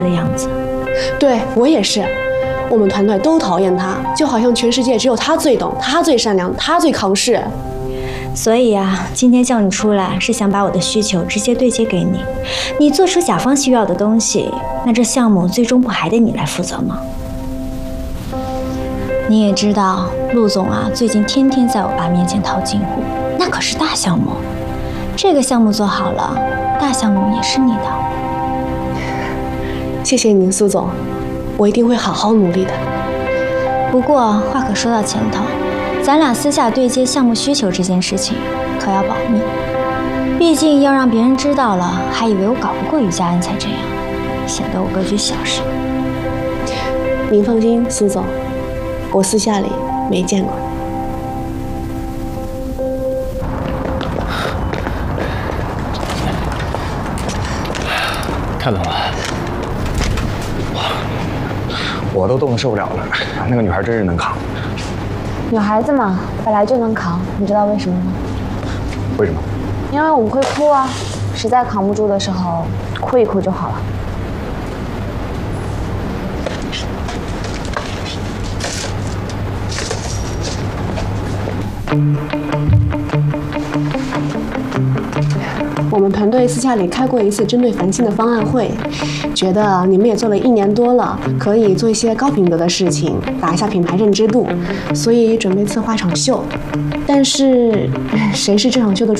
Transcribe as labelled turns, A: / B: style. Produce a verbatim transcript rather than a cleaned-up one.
A: 的样子。
B: 对我也是，我们团队都讨厌他，就好像全世界只有他最懂，他最善良，他最扛事。
A: 所以啊，今天叫你出来是想把我的需求直接对接给你，你做出甲方需要的东西，那这项目最终不还得你来负责吗？你也知道，陆总啊，最近天天在我爸面前套近乎，那可是大项目，这个项目做好了，大项目也是你的。
B: 谢谢您，苏总，我一定会好好努力的。
A: 不过话可说到前头，咱俩私下对接项目需求这件事情可要保密，毕竟要让别人知道了，还以为我搞不过于家恩才这样，显得我格局小似的。
B: 您放心，苏总，我私下里没见过。
C: 太冷了，我都冻得受不了了。那个女孩真是能扛。
D: 女孩子嘛，本来就能扛，你知道为什么吗？
C: 为什么？
D: 因为我们会哭啊，实在扛不住的时候，哭一哭就好了。
B: 我们团队私下里开过一次针对繁星的方案会，觉得你们也做了一年多了，可以做一些高品德的事情，打一下品牌认知度，所以准备策划场秀。但是谁是这场秀的主